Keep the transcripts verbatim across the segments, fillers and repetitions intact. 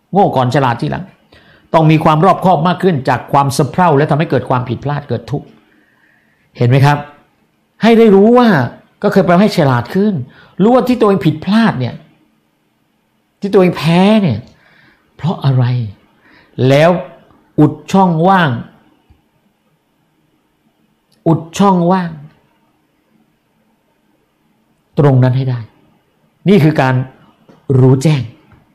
โง่ก่อนฉลาดทีหลังต้องมีความรอบคอบมากขึ้นจากความสะเพร่าและทำให้เกิดความผิดพลาดเกิดทุกข์เห็นไหมครับให้ได้รู้ว่าก็เคยแปลให้ฉลาดขึ้นรู้ว่าที่ตัวเองผิดพลาดเนี่ยที่ตัวเองแพ้เนี่ยเพราะอะไรแล้วอุดช่องว่างอุดช่องว่างตรงนั้นให้ได้นี่คือการรู้แจ้ง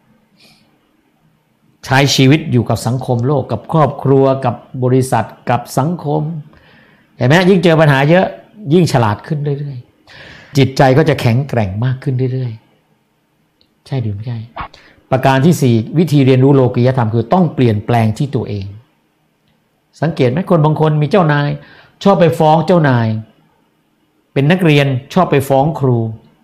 ใช้ชีวิตอยู่กับสังคมโลกกับครอบครัวกับบริษัทกับสังคมเห็นไหมยิ่งเจอปัญหาเยอะยิ่งฉลาดขึ้นเรื่อยๆจิตใจก็จะแข็งแกร่งมากขึ้นเรื่อยๆใช่หรือไม่ใช่ประการที่สี่วิธีเรียนรู้โลกียธรรมคือต้องเปลี่ยนแปลงที่ตัวเองสังเกตไหมคนบางคนมีเจ้านายชอบไปฟ้องเจ้านายเป็นนักเรียนชอบไปฟ้องครู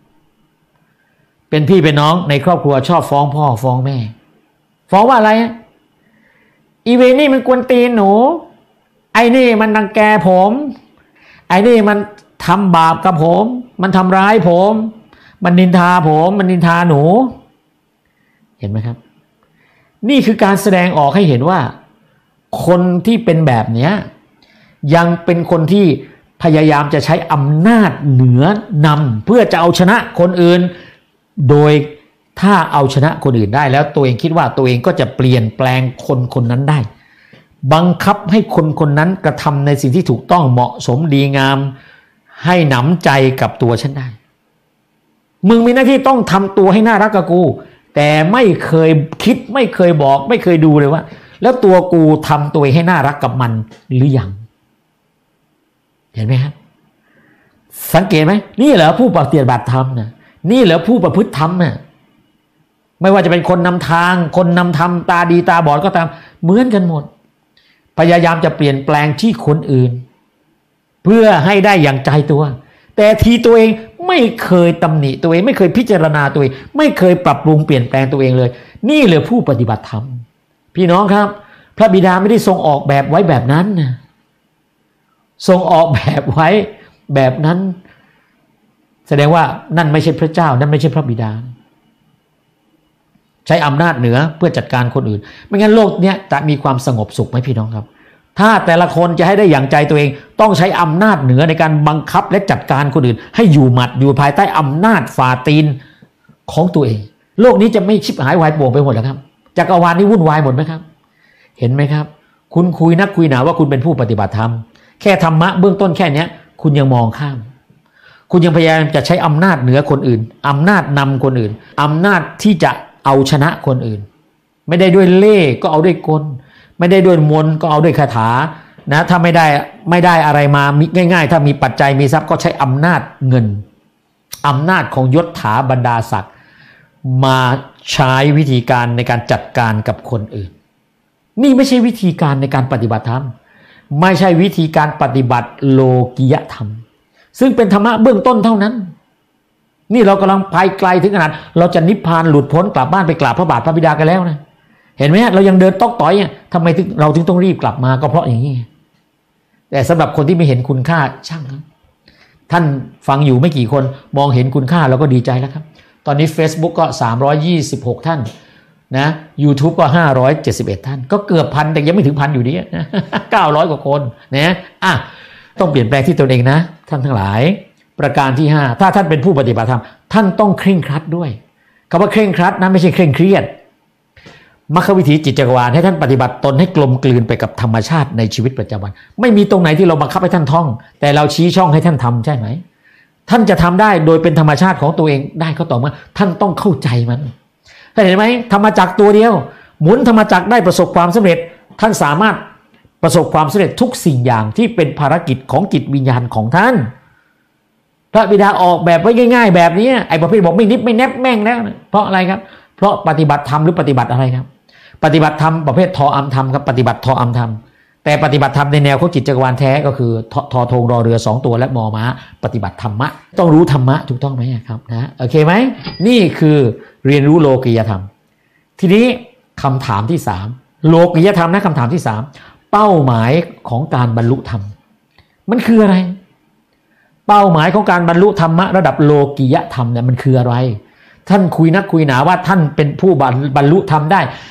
เป็นพี่เป็นน้องในครอบครัวชอบฟ้องพ่อฟ้องแม่ฟ้องว่าอะไรอีเวนี่มันกวนตีนหนูไอ้นี่มันรังแกผมไอ้นี่มันทำบาปกับผมมันทำร้ายผมมันนินทาผมมันนินทาหนูเห็นไหมครับนี่คือการแสดงออกให้เห็นว่าคนที่เป็นแบบนี้ยังเป็นคนที่พยายามจะใช้อำนาจเหนือนำเพื่อจะเอาชนะคนอื่นโดยถ้าเอาชนะคนอื่นได้แล้วตัวเองคิดว่าตัวเองก็จะเปลี่ยนแปลงคนคนนั้นได้บังคับให้คนคนนั้นกระทำในสิ่งที่ถูกต้องเหมาะสมดีงามให้หนำใจกับตัวฉันได้มึงมีหน้าที่ต้องทำตัวให้น่ารักกับกูแต่ไม่เคยคิดไม่เคยบอกไม่เคยดูเลยว่าแล้วตัวกูทำตัวให้น่ารักกับมันหรือยังเห็นไหมครับสังเกตไหมนี่เหรอผู้ปฏิบัติธรรมนะนี่เหรอผู้ประพฤติธรรมน่ะไม่ว่าจะเป็นคนนำทางคนนำธรรมตาดีตาบอดก็ตามเหมือนกันหมดพยายามจะเปลี่ยนแปลงที่คนอื่นเพื่อให้ได้อย่างใจตัวแต่ทีตัวเองไม่เคยตำหนิตัวเองไม่เคยพิจารณาตัวเองไม่เคยปรับปรุงเปลี่ยนแปลงตัวเองเลยนี่เหรอผู้ปฏิบัติธรรมพี่น้องครับพระบิดาไม่ได้ทรงออกแบบไว้แบบนั้นนะทรงออกแบบไว้แบบนั้นแสดงว่านั่นไม่ใช่พระเจ้านั่นไม่ใช่พระบิดาใช้อำนาจเหนือเพื่อจัดการคนอื่นไม่งั้นโลกเนี้ยจะมีความสงบสุขไหมพี่น้องครับถ้าแต่ละคนจะให้ได้อย่างใจตัวเองต้องใช้อำนาจเหนือในการบังคับและจัดการคนอื่นให้อยู่หมัดอยู่ภายใต้อำนาจฝ่าตีนของตัวเองโลกนี้จะไม่ชิบหายวายป่วงไปหมดแล้วครับจักรวาลนี้วุ่นวายหมดไหมครับเห็นไหมครับคุณคุยนักคุยหนาว่าคุณเป็นผู้ปฏิบัติธรรมแค่ธรรมะเบื้องต้นแค่นี้คุณยังมองข้ามคุณยังพยายามจะใช้อำนาจเหนือคนอื่นอำนาจนำคนอื่นอำนาจที่จะเอาชนะคนอื่นไม่ได้ด้วยเล่ห์ก็เอาด้วยกลไม่ได้ด้วยมนต์ก็เอาด้วยคาถานะถ้าไม่ได้ไม่ได้อะไรมาง่ายๆถ้ามีปัจจัยมีทรัพย์ก็ใช้อำนาจเงินอำนาจของยศถาบรรดาศักดิ์มาใช้วิธีการในการจัดการกับคนอื่นนี่ไม่ใช่วิธีการในการปฏิบัติธรรมไม่ใช่วิธีการปฏิบัติโลกิยธรรมซึ่งเป็นธรรมะเบื้องต้นเท่านั้นนี่เรากำลังไปไกลถึงขนาดเราจะนิพพานหลุดพ้นกลับบ้านไปกราบพระบาทพระบิดากันแล้วนะเห็นไหมเรายังเดินต๊อกต่อยเนี่ยทำไมถึงเราถึงต้องรีบกลับมาก็เพราะอย่างนี้แต่สำหรับคนที่ไม่เห็นคุณค่าช่างครับท่านฟังอยู่ไม่กี่คนมองเห็นคุณค่าเราก็ดีใจแล้วครับตอนนี้ Facebook ก็สามร้อยยี่สิบหกท่านนะ YouTube ก็ห้าร้อยเจ็ดสิบเอ็ดท่านก็เกือบพันแต่ยังไม่ถึงพันอยู่ดีนะเก้าร้อยกว่าคนนะอ่ะต้องเปลี่ยนแปลงที่ตนเองนะท่านทั้งหลายประการที่ห้าถ้าท่านเป็นผู้ปฏิบัติธรรมท่านต้องเคร่งครัดด้วยคำว่าเคร่งครัดนะไม่ใช่เคร่งเครียดมรรควิถีจิตจักรวาลให้ท่านปฏิบัติตนให้กลมกลืนไปกับธรรมชาติในชีวิตประจำวันไม่มีตรงไหนที่เราบังคับให้ท่านท่องแต่เราชี้ช่องให้ท่านทำใช่ไหมท่านจะทำได้โดยเป็นธรรมชาติของตัวเองได้ก็ต่อเมื่อท่านต้องเข้าใจมันท่านเห็นไหมธรรมจักรตัวเดียวหมุนธรรมจักรได้ประสบความสำเร็จท่านสามารถประสบความสำเร็จทุกสิ่งอย่างที่เป็นภารกิจของจิตวิญญาณของท่านพระบิดาออกแบบไว้ง่ายๆแบบนี้ไอ้ประเภทบอกไม่นิบไม่แนบแม่งแล้วเพราะอะไรครับเพราะปฏิบัติธรรมหรือปฏิบัติอะไรครับปฏิบัติธรรมประเภททออัมธรรมครับปฏิบัติทออัมธรรมแต่ปฏิบัติธรรมในแนวของจิตจักรวาลแท้ก็คือทอทอทงรอเรือสองตัวและมอม้าปฏิบัติธรรมะต้องรู้ธรรมะถูกต้องไหมครับนะโอเคไหมนี่คือเรียนรู้โลกิยธรรมทีนี้คำถามที่สามโลกิยธรรมนะคำถามที่สามเป้าหมายของการบรรลุธรรมมันคืออะไรเป้าหมายของการบรรลุธรรมะระดับโลกิยธรรมเนี่ยมันคืออะไรท่านคุยนักคุยหนาว่าท่านเป็นผู้บรรลุธรรมได้